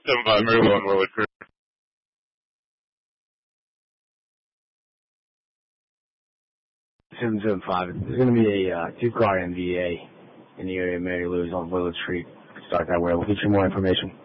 Mary Lou on Willard Creek. Zone 5. There's going to be a two-car MVA in the area of Mary Lou's on Willard Street. Start that way. We'll get you more information.